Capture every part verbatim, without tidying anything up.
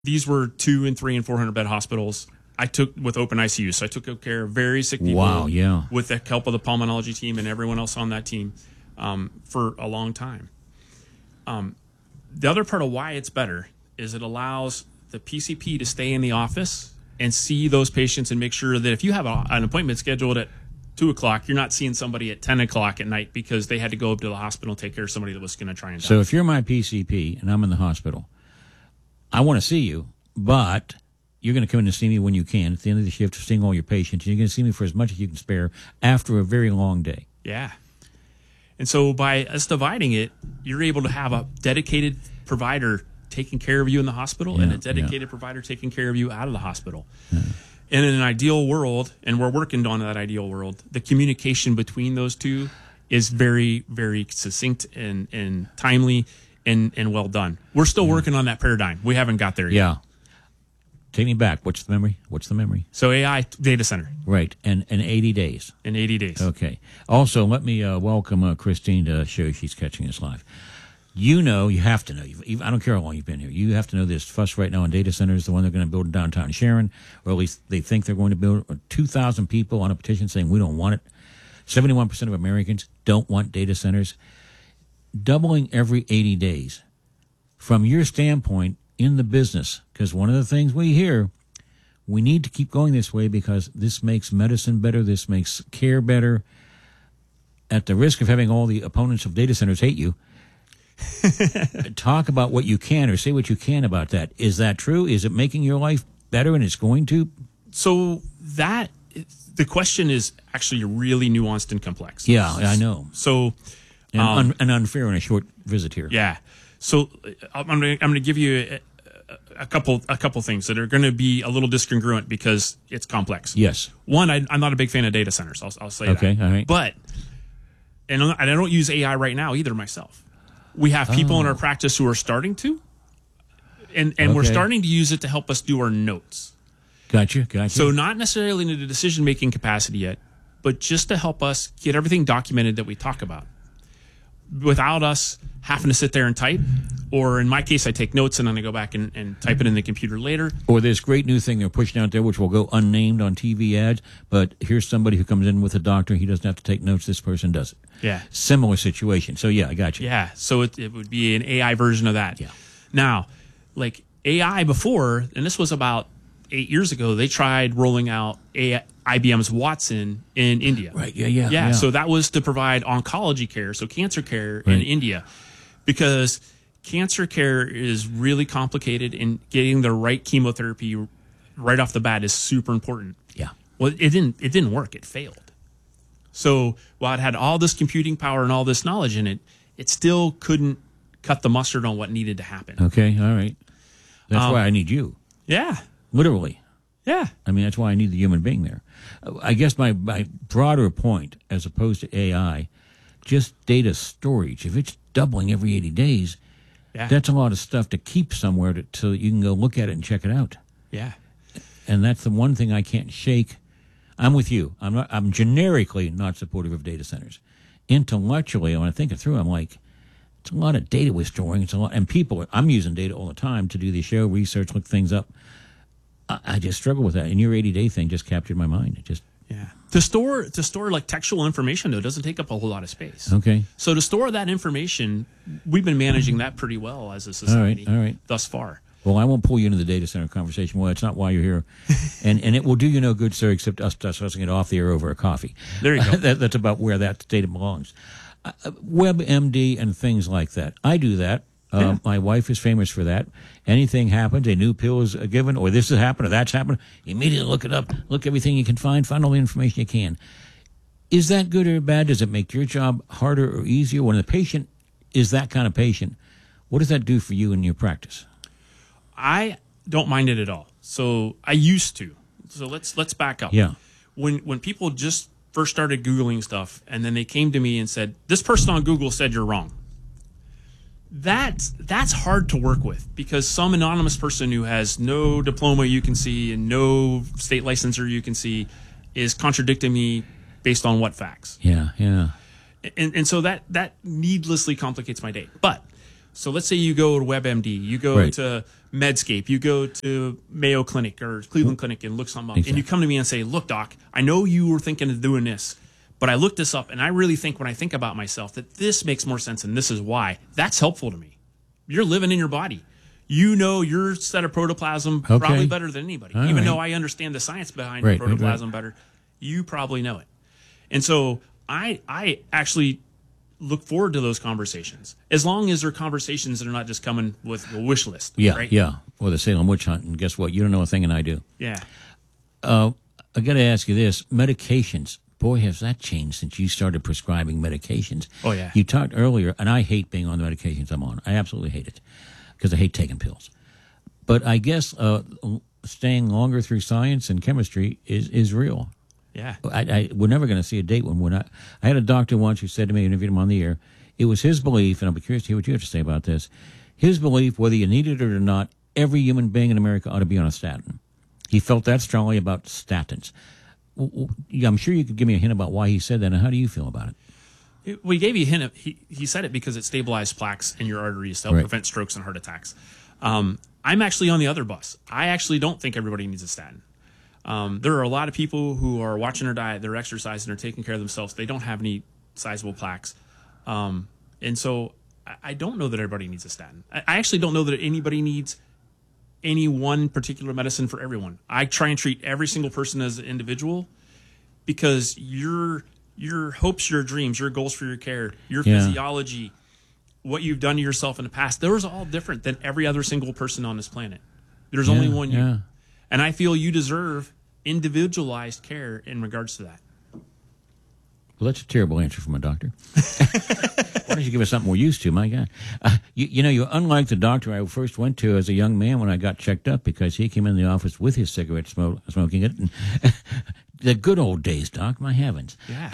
These were two and three and four hundred bed hospitals. I took with open I C U, so I took care of very sick people. Wow, yeah. With the help of the pulmonology team and everyone else on that team um, for a long time. Um, the other part of why it's better is it allows the P C P to stay in the office and see those patients and make sure that if you have a, an appointment scheduled at two o'clock, you're not seeing somebody at ten o'clock at night because they had to go up to the hospital and take care of somebody that was going to try and die. So if you're my P C P and I'm in the hospital, I want to see you, but you're going to come in and see me when you can. At the end of the shift, seeing all your patients, you're going to see me for as much as you can spare after a very long day. Yeah. And so by us dividing it, you're able to have a dedicated provider taking care of you in the hospital Yeah, and a dedicated yeah. provider taking care of you out of the hospital. Yeah. And in an ideal world, and we're working on that ideal world, the communication between those two is very, very succinct and, and timely and, and well done. We're still yeah. working on that paradigm. We haven't got there yet. Yeah. Take me back. What's the memory? What's the memory? So A I data center. Right. And and eighty days. In eighty days. Okay. Also, let me uh, welcome uh, Christine to show she's catching us live. You know, you have to know. You've, you've, I don't care how long you've been here. You have to know this. Fuss right now on data centers, the one they're going to build in downtown Sharon, or at least they think they're going to build. two thousand people on a petition saying we don't want it. seventy-one percent of Americans don't want data centers. Doubling every eighty days. From your standpoint in the business, because one of the things we hear, we need to keep going this way because this makes medicine better, this makes care better. At the risk of having all the opponents of data centers hate you, talk about what you can or say what you can about that. Is that true? Is it making your life better and it's going to? So that, the question is actually really nuanced and complex. Yeah, I know. So, and, um, un, and unfair in a short visit here. Yeah. So I'm going to I'm going to give you a, a couple a couple things that are going to be a little discongruent because it's complex. Yes. One, I, I'm not a big fan of data centers. I'll, I'll say okay, that. All right. But and I don't use A I right now either myself. We have people oh. in our practice who are starting to, and and okay. we're starting to use it to help us do our notes. Gotcha. Gotcha. So not necessarily in the decision making capacity yet, but just to help us get everything documented that we talk about, without us having to sit there and type, or in my case, I take notes and then I go back and, and type it in the computer later. Or this great new thing they're pushing out there, which will go unnamed on T V ads, but here's somebody who comes in with a doctor. He doesn't have to take notes. This person does it. Yeah. Similar situation. So, yeah, I got you. Yeah. So it, it would be an A I version of that. Yeah. Now, like A I before, and this was about eight years ago, they tried rolling out A I, I B M's Watson in India. Right. Yeah, yeah. Yeah. yeah. So that was to provide oncology care, so cancer care right. in India, because cancer care is really complicated, and getting the right chemotherapy right off the bat is super important. Yeah. Well, it didn't. It didn't work. It failed. So while it had all this computing power and all this knowledge in it, it still couldn't cut the mustard on what needed to happen. Okay. All right. That's Um, why I need you. Yeah. Literally. Yeah. I mean, that's why I need the human being there. I guess my, my broader point, as opposed to A I, just data storage. If it's doubling every eighty days, Yeah. that's a lot of stuff to keep somewhere to, so you can go look at it and check it out. Yeah. And that's the one thing I can't shake. I'm with you. I'm not, I'm generically not supportive of data centers. Intellectually, when I think it through, I'm like, it's a lot of data we're storing. It's a lot, and people. I'm using data all the time to do the show, research, look things up. I, I just struggle with that. And your eighty day thing just captured my mind. It just Yeah. To store to store like textual information though doesn't take up a whole lot of space. okay. So to store that information, we've been managing that pretty well as a society all right. thus far. Well, I won't pull you into the data center conversation. Well, that's not why you're here, and and it will do you no good, sir, except us discussing it off the air over a coffee. There you go. that, that's about where that data belongs. Uh, WebMD and things like that. I do that. Uh, Yeah. My wife is famous for that. Anything happens, a new pill is given, or this has happened, or that's happened, immediately look it up, look everything you can find, find all the information you can. Is that good or bad? Does it make your job harder or easier? When the patient is that kind of patient, what does that do for you in your practice? I don't mind it at all. So I used to. So let's let's back up. Yeah. When when people just first started Googling stuff and then they came to me and said, this person on Google said you're wrong. That's that's hard to work with because some anonymous person who has no diploma you can see and no state licensure you can see is contradicting me based on what facts. Yeah, yeah. And and so that that needlessly complicates my day. But So let's say you go to WebMD, you go Right. to Medscape, you go to Mayo Clinic or Cleveland Clinic and look something up. Exactly. And you come to me and say, look, doc, I know you were thinking of doing this, but I looked this up and I really think when I think about myself that this makes more sense and this is why. That's helpful to me. You're living in your body. You know your set of protoplasm Okay. probably better than anybody. All Even right. though I understand the science behind Right, right, protoplasm right. better, you probably know it. And so I I actually look forward to those conversations, as long as they're conversations that are not just coming with a wish list. Yeah, right? yeah. Or the Salem witch hunt, and guess what? You don't know a thing, and I do. Yeah. Uh, I got to ask you this: medications. Boy, has that changed since you started prescribing medications. Oh, yeah. You talked earlier, and I hate being on the medications I'm on. I absolutely hate it because I hate taking pills. But I guess uh, staying longer through science and chemistry is is real. Yeah. I, I, we're never going to see a date when we're not. I had a doctor once who said to me, I interviewed him on the air, it was his belief, and I'll be curious to hear what you have to say about this, his belief, whether you need it or not, every human being in America ought to be on a statin. He felt that strongly about statins. W- w- I'm sure you could give me a hint about why he said that, and how do you feel about it? It- We gave you a hint. Of, he, he said it because it stabilized plaques in your arteries to help Right. prevent strokes and heart attacks. Um, I'm actually on the other bus. I actually don't think everybody needs a statin. Um, there are a lot of people who are watching their diet, they're exercising, they're taking care of themselves. They don't have any sizable plaques. Um, and so I, I don't know that everybody needs a statin. I, I actually don't know that anybody needs any one particular medicine for everyone. I try and treat every single person as an individual because your your hopes, your dreams, your goals for your care, your Yeah. physiology, what you've done to yourself in the past, those are all different than every other single person on this planet. There's only Yeah, one you. yeah. And I feel you deserve individualized care in regards to that. Well, that's a terrible answer from a doctor. Why don't you give us something we're used to? My God. Uh, you, you know, you're unlike the doctor I first went to as a young man when I got checked up because he came in the office with his cigarette, smoke, smoking it. And the good old days, Doc, my heavens. Yeah.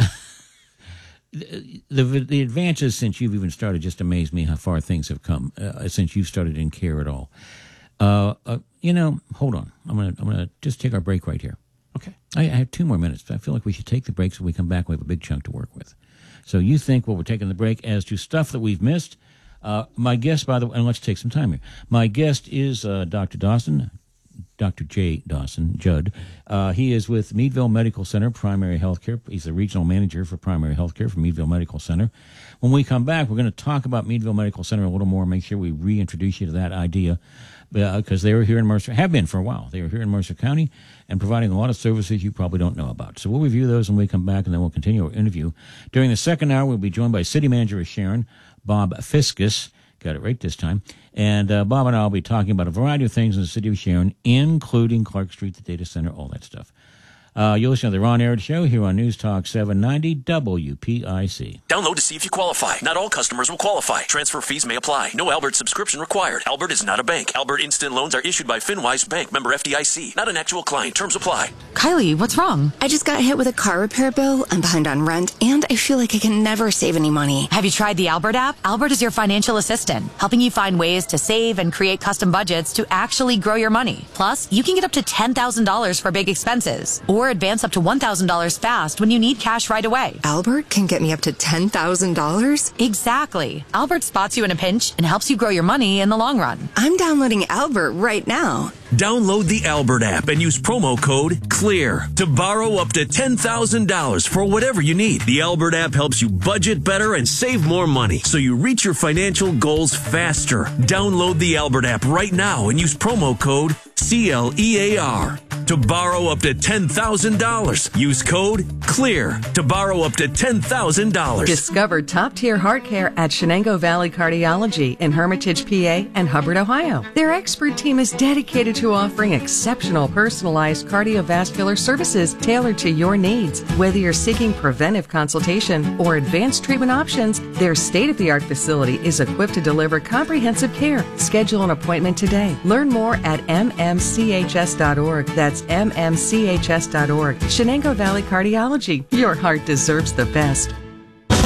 The, the the advances since you've even started just amaze me how far things have come uh, since you've started in care at all. Uh, uh, you know, hold on. I'm gonna I'm gonna just take our break right here. Okay. I, I have two more minutes. But I feel like we should take the break so we come back. We have a big chunk to work with. So you think, well, we're taking the break as to stuff that we've missed. Uh, my guest, by the way, and let's take some time here. My guest is uh, Doctor Dawson, Doctor Jay Dawson, Judd. Uh, he is with Meadville Medical Center, Primary Health Care. He's the regional manager for Primary Health Care for Meadville Medical Center. When we come back, we're going to talk about Meadville Medical Center a little more, make sure we reintroduce you to that idea, because they were here in Mercer, have been for a while. They were here in Mercer County and providing a lot of services you probably don't know about. So we'll review those when we come back, and then we'll continue our interview. During the second hour, we'll be joined by City Manager of Sharon, Bob Fiskus. Got it right this time. And uh, Bob and I will be talking about a variety of things in the city of Sharon, including Clark Street, the data center, all that stuff. Uh, you'll listen to the Ron Aird Show here on News Talk seven ninety W P I C. Download to see if you qualify. Not all customers will qualify. Transfer fees may apply. No Albert subscription required. Albert is not a bank. Albert Instant Loans are issued by FinWise Bank, member F D I C. Not an actual client. Terms apply. Kylie, what's wrong? I just got hit with a car repair bill. I'm behind on rent, and I feel like I can never save any money. Have you tried the Albert app? Albert is your financial assistant, helping you find ways to save and create custom budgets to actually grow your money. Plus, you can get up to ten thousand dollars for big expenses, or advance up to one thousand dollars fast when you need cash right away. Albert can get me up to ten thousand dollars? Exactly. Albert spots you in a pinch and helps you grow your money in the long run. I'm downloading Albert right now. Download the Albert app and use promo code CLEAR to borrow up to ten thousand dollars for whatever you need. The Albert app helps you budget better and save more money so you reach your financial goals faster. Download the Albert app right now and use promo code C L E A R to borrow up to ten thousand dollars. Use code CLEAR to borrow up to ten thousand dollars. Discover top-tier heart care at Shenango Valley Cardiology in Hermitage, P A and Hubbard, Ohio. Their expert team is dedicated to offering exceptional personalized cardiovascular services tailored to your needs. Whether you're seeking preventive consultation or advanced treatment options, their state-of-the-art facility is equipped to deliver comprehensive care. Schedule an appointment today. Learn more at m m c h s dot org. That's m m c h s dot org. Shenango Valley Cardiology. Your heart deserves the best.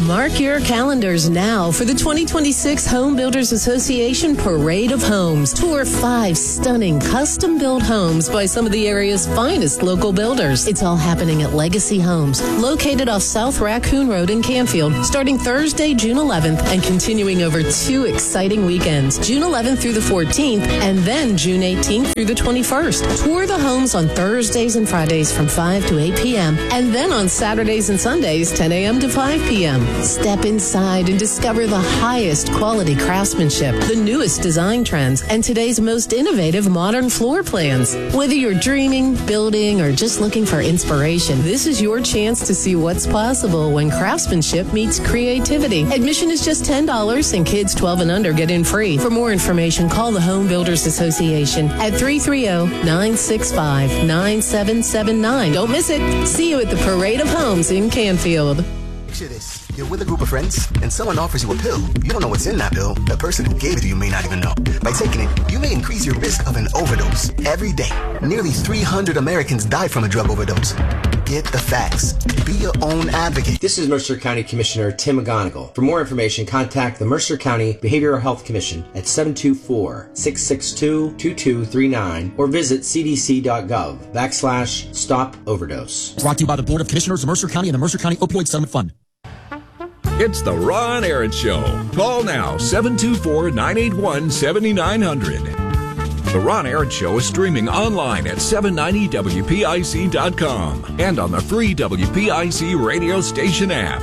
Mark your calendars now for the twenty twenty-six Home Builders Association Parade of Homes. Tour five stunning custom-built homes by some of the area's finest local builders. It's all happening at Legacy Homes, located off South Raccoon Road in Canfield, starting Thursday, June eleventh, and continuing over two exciting weekends, June eleventh through the fourteenth, and then June eighteenth through the twenty-first. Tour the homes on Thursdays and Fridays from five to eight p.m., and then on Saturdays and Sundays, ten a.m. to five p.m. Step inside and discover the highest quality craftsmanship, the newest design trends, and today's most innovative modern floor plans. Whether you're dreaming, building, or just looking for inspiration, this is your chance to see what's possible when craftsmanship meets creativity. Admission is just ten dollars, and kids twelve and under get in free. For more information, call the Home Builders Association at three three zero, nine six five, nine seven seven nine. Don't miss it. See you at the Parade of Homes in Canfield. Picture this. You're with a group of friends, and someone offers you a pill. You don't know what's in that pill. The person who gave it to you may not even know. By taking it, you may increase your risk of an overdose. Every day, nearly three hundred Americans die from a drug overdose. Get the facts. Be your own advocate. This is Mercer County Commissioner Tim McGonigal. For more information, contact the Mercer County Behavioral Health Commission at seven two four, six six two, two two three nine or visit c d c dot gov backslash stop overdose. Brought to you by the Board of Commissioners of Mercer County and the Mercer County Opioid Settlement Fund. It's the Ron Aaron Show. Call now, seven two four, nine eight one, seven nine zero zero. The Ron Aaron Show is streaming online at seven ninety W P I C dot com and on the free W P I C radio station app.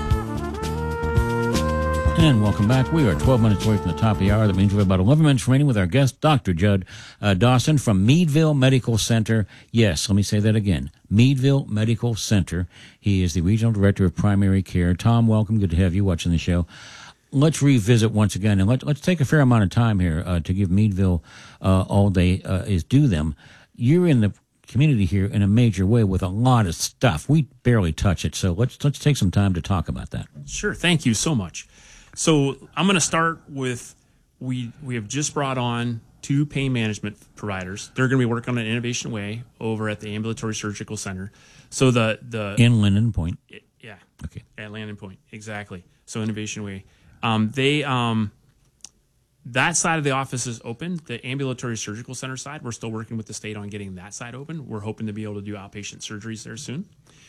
And welcome back. We are twelve minutes away from the top of the hour. That means we have about eleven minutes remaining with our guest, Doctor Judd uh, Dawson from Meadville Medical Center. Yes, let me say that again. Meadville Medical Center. He is the Regional Director of Primary Care. Tom, welcome. Good to have you watching the show. Let's revisit once again, and let, let's take a fair amount of time here uh, to give Meadville uh, all they uh, is due them. You're in the community here in a major way with a lot of stuff. We barely touch it, so let's let's take some time to talk about that. Sure. Thank you so much. So I'm going to start with we we have just brought on two pain management providers. They're going to be working on an innovation way over at the Ambulatory Surgical Center. So the the in Linden Point. It, yeah. Okay. At Linden Point, exactly. So innovation way. Um, they um, that side of the office is open. The Ambulatory Surgical Center side, we're still working with the state on getting that side open. We're hoping to be able to do outpatient surgeries there soon.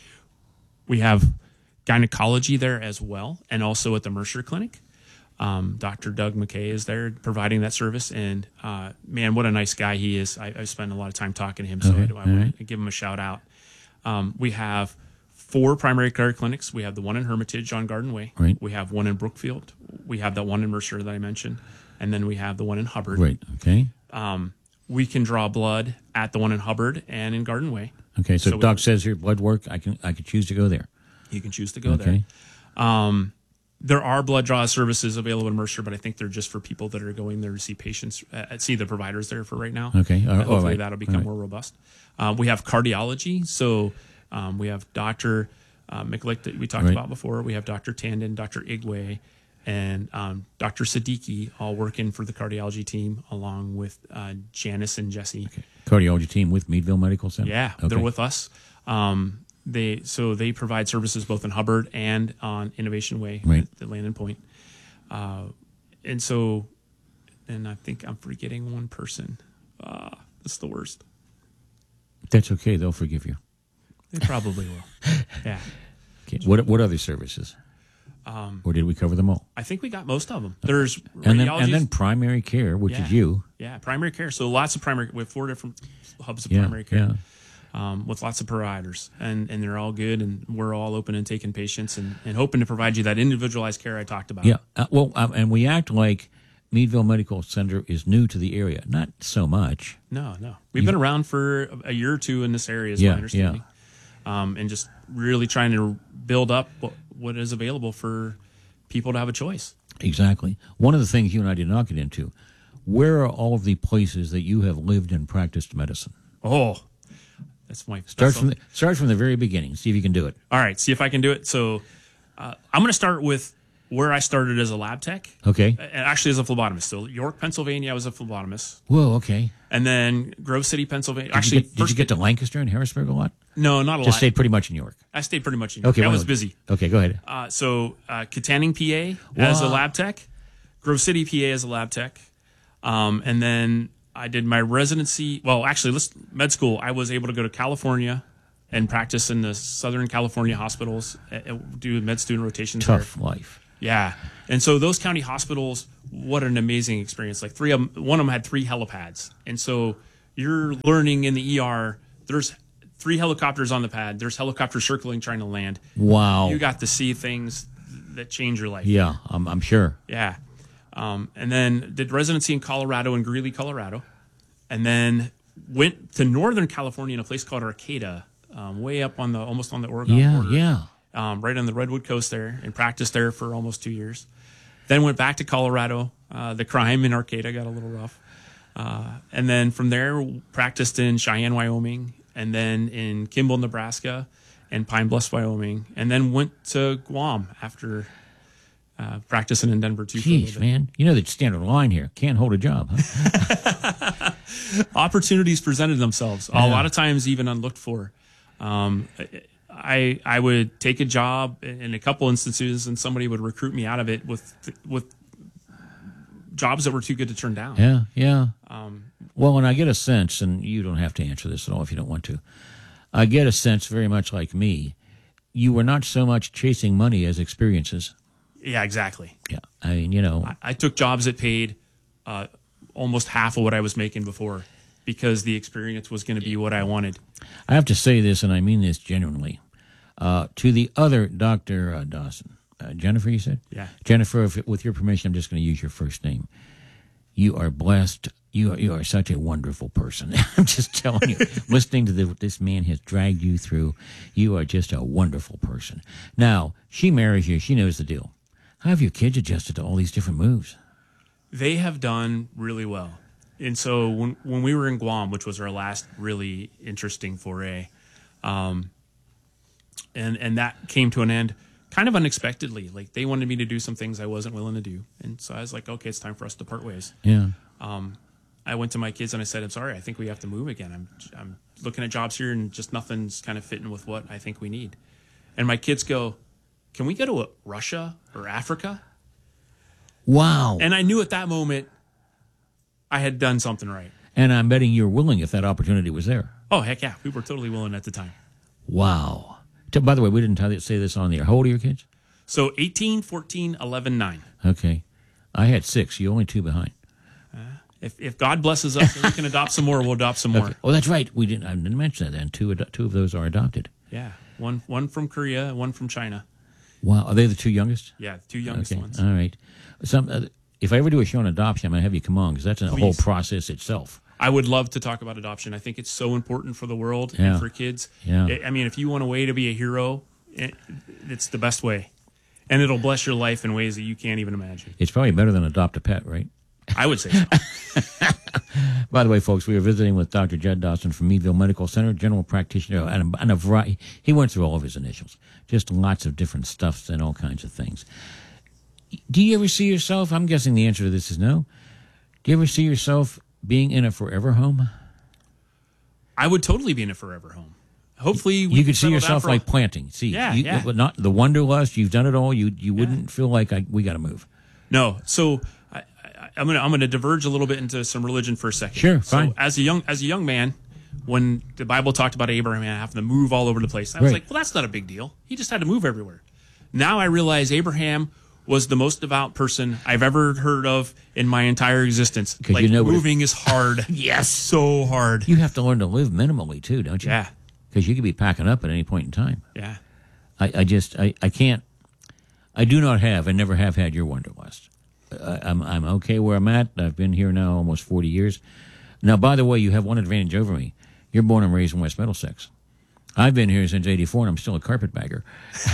We have gynecology there as well, and also at the Mercer Clinic. Um, Doctor Doug McKay is there providing that service, and uh, man, what a nice guy he is. I, I spend a lot of time talking to him, so okay. I, I want right. to give him a shout out. Um, we have four primary care clinics. We have the one in Hermitage on Garden Way. Right. We have one in Brookfield. We have that one in Mercer that I mentioned, and then we have the one in Hubbard. Right. Okay. Um, we can draw blood at the one in Hubbard and in Garden Way. Okay. So, so Doc says here, blood work. I can I can choose to go there. You can choose to go okay. there. Um, there are blood draw services available in Mercer, but I think they're just for people that are going there to see patients, uh, see the providers there for right now. Okay. Uh, Uh, hopefully all right. that'll become all right. more robust. Uh, we have cardiology. So um, we have Doctor Uh, McLick that we talked right. about before. We have Doctor Tandon, Doctor Igwe, and um, Doctor Siddiqui all working for the cardiology team along with uh, Janice and Jesse. Okay. Cardiology team with Meadville Medical Center? Yeah, okay. they're with us. Um, they so they provide services both in Hubbard and on Innovation Way right. at the Landon Point. Uh, and so, and I think I'm forgetting one person. Uh, that's the worst. That's okay. They'll forgive you. They probably will. Yeah. Okay. What what other services? Um, or did we cover them all? I think we got most of them. There's and then and then primary care, which yeah. is you. Yeah, primary care. So lots of primary. We have four different hubs of yeah, primary care. Yeah. Um, with lots of providers, and, and they're all good, and we're all open and taking patients and, and hoping to provide you that individualized care I talked about. Yeah, uh, well, uh, and we act like Meadville Medical Center is new to the area. Not so much. No, no. We've you, been around for a year or two in this area, is yeah, my understanding. Yeah. Um, and just really trying to build up what, what is available for people to have a choice. Exactly. One of the things you and I did not get into, where are all of the places that you have lived and practiced medicine? Oh, That's my start from the, start from the very beginning. See if you can do it. All right, see if I can do it. So uh, I'm going to start with where I started as a lab tech. Okay. And actually as a phlebotomist. So York, Pennsylvania, I was a phlebotomist. Whoa, okay. And then Grove City, Pennsylvania. Did actually, you get, did you get to Lancaster and Harrisburg a lot? No, not a Just lot. Just stayed pretty much in York. I stayed pretty much in York. Okay, I was well, busy. Okay, go ahead. Uh, so uh, Katanning, P A as a Wow. lab tech. Grove City, P A as a lab tech. Um, and then I did my residency. Well, actually, let's, med school, I was able to go to California and practice in the Southern California hospitals, uh, do med student rotations there. Tough life. Yeah. And so those county hospitals, what an amazing experience. Like three of them, one of them had three helipads. And so you're learning in the E R, there's three helicopters on the pad. There's helicopters circling trying to land. Wow. You got to see things that change your life. Yeah, I'm, I'm sure. Yeah. Um, and then did residency in Colorado, in Greeley, Colorado. And then went to Northern California in a place called Arcata, um, way up on the, almost on the Oregon Yeah, border. yeah. Um, right on the Redwood Coast there, and practiced there for almost two years. Then went back to Colorado. Uh, the crime in Arcata got a little rough. Uh, and then from there, practiced in Cheyenne, Wyoming, and then in Kimball, Nebraska, and Pine Bluff, Wyoming. And then went to Guam after uh, practicing in Denver, too. for a Jeez, little bit. man. You know the standard line here. Can't hold a job, huh? Opportunities presented themselves, Yeah. a lot of times even unlooked for. Um, I I would take a job in a couple instances, and somebody would recruit me out of it with with jobs that were too good to turn down. Yeah, yeah. Um, Well, and I get a sense, and you don't have to answer this at all if you don't want to. I get a sense, very much like me, you were not so much chasing money as experiences. yeah, exactly. Yeah, I mean, you know, I, I took jobs that paid uh, almost half of what I was making before because the experience was going to be what I wanted. I have to say this, and I mean this genuinely. Uh, to the other Doctor Uh, Dawson, uh, Jennifer, you said? Yeah. Jennifer, if, with your permission, I'm just going to use your first name. You are blessed. You are, you are such a wonderful person. I'm just telling you, listening to the, what this man has dragged you through, you are just a wonderful person. Now, she marries you. She knows the deal. How have your kids adjusted to all these different moves? They have done really well. And so when when we were in Guam, which was our last really interesting foray, um, and and that came to an end kind of unexpectedly. Like they wanted me to do some things I wasn't willing to do, and so I was like, okay, it's time for us to part ways. Yeah. Um, I went to my kids and I said, I'm sorry, I think we have to move again. I'm I'm looking at jobs here and just nothing's kind of fitting with what I think we need. And my kids go, can we go to Russia or Africa? Wow. And I knew at that moment I had done something right. And I'm betting you're willing if that opportunity was there. Oh, heck yeah. We were totally willing at the time. Wow. T- By the way, we didn't tell you, say this on the air. How old are your kids? So eighteen, fourteen, eleven, nine. Okay. I had six. You're only two behind. Uh, if if God blesses us and we can adopt some more, we'll adopt some more. Okay. Oh, that's right. We didn't. I didn't mention that. And two, ado- two of those are adopted. Yeah. One one from Korea and one from China. Wow. Are they the two youngest? Yeah, the two youngest Okay. ones. All right. Some, uh, if I ever do a show on adoption, I'm going to have you come on because that's a Please. whole process itself. I would love to talk about adoption. I think it's so important for the world Yeah. and for kids. Yeah. I- I mean, if you want a way to be a hero, it, it's the best way. And it'll bless your life in ways that you can't even imagine. It's probably better than adopt a pet, right? I would say so. By the way, folks, we are visiting with Doctor Jed Dawson from Meadville Medical Center, general practitioner, and a, and a variety. He went through all of his initials, just lots of different stuffs and all kinds of things. Do you ever see yourself? I'm guessing the answer to this is no. Do you ever see yourself being in a forever home? I would totally be in a forever home. Hopefully, we You can could see settle down yourself for a- like planting seeds. Yeah, you, yeah. But not the wanderlust. You've done it all. You you wouldn't feel like I, we got to move. No. So I, I, I'm gonna I'm gonna diverge a little bit into some religion for a second. Sure, So fine. as a young as a young man, when the Bible talked about Abraham having to move all over the place, I was Right. like, well, that's not a big deal. He just had to move everywhere. Now I realize Abraham was the most devout person I've ever heard of in my entire existence. 'Cause Like you know what it- moving is hard. Yes. So hard. You have to learn to live minimally too, don't you? Yeah. Because you could be packing up at any point in time. Yeah. I, I just I, I can't. I do not have and never have had your wanderlust. I, I'm I'm okay where I'm at. I've been here now almost forty years. Now, by the way, you have one advantage over me. You're born and raised in West Middlesex. I've been here since eighty-four, and I'm still a carpetbagger.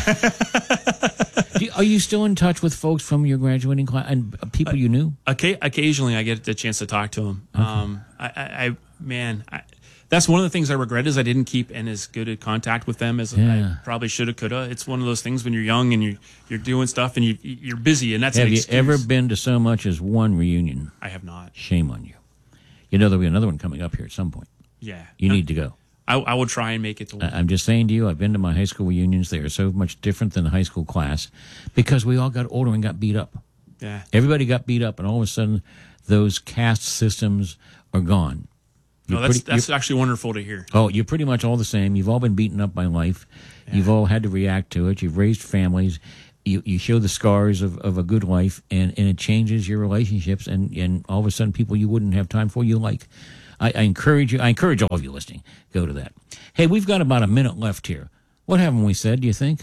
Do you- Are you still in touch with folks from your graduating class and people you knew? Occa- Occasionally, I get the chance to talk to him. Um, I, I, I man, I, that's one of the things I regret is I didn't keep in as good a contact with them as Yeah. I probably should have, could have. It's one of those things when you're young and you you're doing stuff and you you're busy, and that's Have an you excuse. ever been to so much as one reunion? I have not. Shame on you. You know there'll be another one coming up here at some point. Yeah, You need to go. I, I will try and make it to one. I- I'm just saying to you, I've been to my high school reunions. They are so much different than the high school class because we all got older and got beat up. Yeah. Everybody got beat up, and all of a sudden, those caste systems are gone. No, You're that's pretty- that's you're- actually wonderful to hear. Oh, you're pretty much all the same. You've all been beaten up by life. You've all had to react to it. You've raised families. You you show the scars of, of a good life, and, and it changes your relationships, and, and all of a sudden, people you wouldn't have time for, you like. I, I encourage you. I encourage all of you listening. Go to that. Hey, we've got about a minute left here. What haven't we said? Do you think?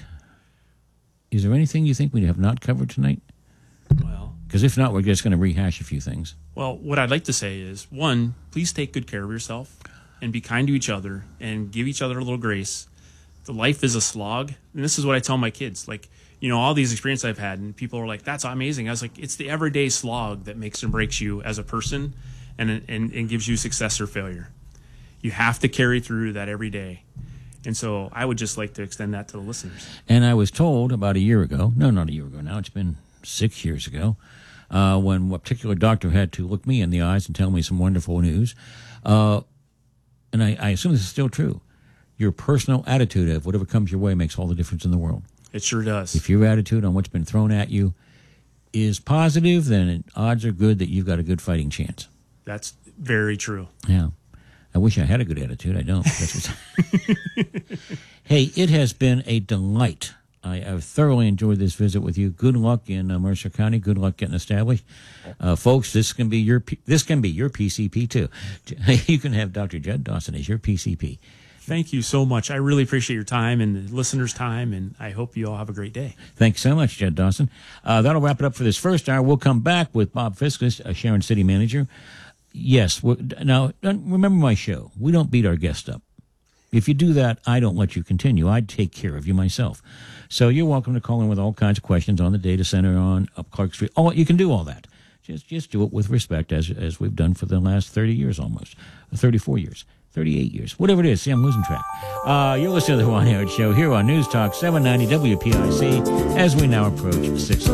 Is there anything you think we have not covered tonight? Well, because if not, we're just going to rehash a few things. Well, what I'd like to say is, one, please take good care of yourself and be kind to each other and give each other a little grace. The life is a slog, and this is what I tell my kids. Like, you know, all these experiences I've had, and people are like, "That's amazing." I was like, "It's the everyday slog that makes and breaks you as a person, and and, and gives you success or failure. You have to carry through that every day." And so, I would just like to extend that to the listeners. And I was told about a year ago, no, not a year ago now, it's been six years ago, uh, when a particular doctor had to look me in the eyes and tell me some wonderful news. Uh, and I, I assume this is still true. Your personal attitude of whatever comes your way makes all the difference in the world. It sure does. If your attitude on what's been thrown at you is positive, then odds are good that you've got a good fighting chance. That's very true. Yeah. I wish I had a good attitude. I don't. That's what's Hey, it has been a delight. I have thoroughly enjoyed this visit with you. Good luck in uh, Mercer County. Good luck getting established, uh, folks. This can be your P- this can be your P C P too. You can have Doctor Judd Dawson as your P C P. Thank you so much. I really appreciate your time and the listeners' time, and I hope you all have a great day. Thanks so much, Judd Dawson. Uh, that'll wrap it up for this first hour. We'll come back with Bob Fiskus, a Sharon City manager. Yes. Now, remember my show. We don't beat our guest up. If you do that, I don't let you continue. I take care of you myself. So you're welcome to call in with all kinds of questions on the data center, on up Clark Street. Oh, you can do all that. Just just do it with respect, as as we've done for the last thirty years almost, thirty-four years, thirty-eight years, whatever it is. See, I'm losing track. Uh, you're listening to the Ron Howard Show here on News Talk seven ninety W P I C as we now approach six o'clock.